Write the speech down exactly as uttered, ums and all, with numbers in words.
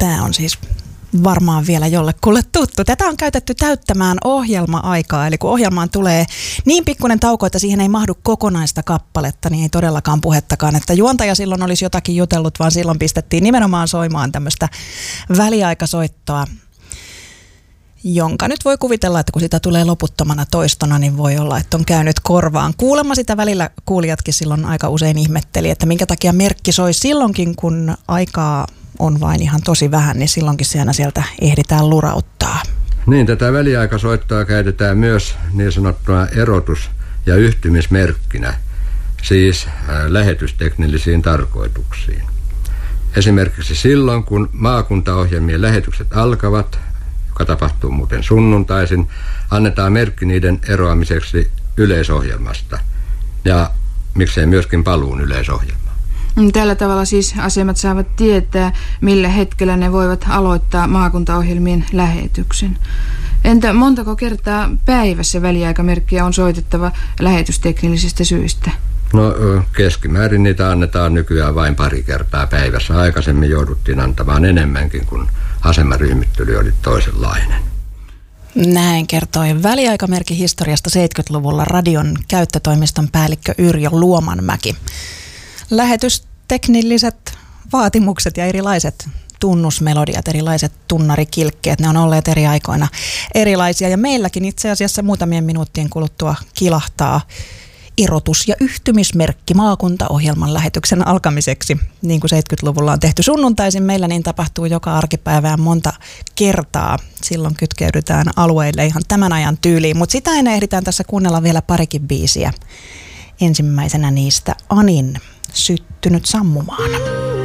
Tämä on siis varmaan vielä jollekulle tuttu. Tätä on käytetty täyttämään ohjelma-aikaa, eli kun ohjelmaan tulee niin pikkuinen tauko, että siihen ei mahdu kokonaista kappaletta, niin ei todellakaan puhettakaan, että juontaja silloin olisi jotakin jutellut, vaan silloin pistettiin nimenomaan soimaan tämmöistä väliaikasoittoa, jonka nyt voi kuvitella, että kun sitä tulee loputtomana toistona, niin voi olla, että on käynyt korvaan. Kuulemma sitä välillä kuulijatkin silloin aika usein ihmetteli, että minkä takia merkki soi silloinkin, kun aikaa on vain ihan tosi vähän, niin silloinkin siellä sieltä ehditään lurauttaa. Niin, tätä väliaikasoittoa käytetään myös niin sanottuna erotus- ja yhtymismerkkinä, siis lähetysteknillisiin tarkoituksiin. Esimerkiksi silloin, kun maakuntaohjelmien lähetykset alkavat, joka tapahtuu muuten sunnuntaisin, annetaan merkki niiden eroamiseksi yleisohjelmasta ja miksei myöskin paluun yleisohjelmaan. Tällä tavalla siis asemat saavat tietää, millä hetkellä ne voivat aloittaa maakuntaohjelmien lähetyksen. Entä montako kertaa päivässä väliaikamerkkiä on soitettava lähetysteknillisistä syistä? No keskimäärin niitä annetaan nykyään vain pari kertaa päivässä. Aikaisemmin jouduttiin antamaan enemmänkin, kun asemaryhmittely oli toisenlainen. Näin kertoi väliaikamerkin historiasta seitsemänkymmentäluvulla radion käyttötoimiston päällikkö Yrjö Luomanmäki. Lähetysteknilliset vaatimukset ja erilaiset tunnusmelodiat, erilaiset tunnarikilkkeet, ne on olleet eri aikoina erilaisia. Ja meilläkin itse asiassa muutamien minuuttien kuluttua kilahtaa erotus- ja yhtymismerkki maakuntaohjelman lähetyksen alkamiseksi. Niin kuin seitsemänkymmentäluvulla on tehty sunnuntaisin, meillä niin tapahtuu joka arkipäivään monta kertaa. Silloin kytkeydytään alueille ihan tämän ajan tyyliin, mutta sitä ennen ehditään tässä kuunnella vielä parikin biisiä. Ensimmäisenä niistä Anin Syttynyt sammumaan.